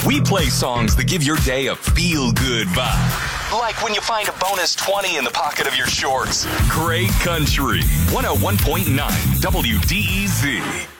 We play songs that give your day a feel-good vibe. Like when you find a bonus 20 in the pocket of your shorts. Great Country, 101.9 WDEZ.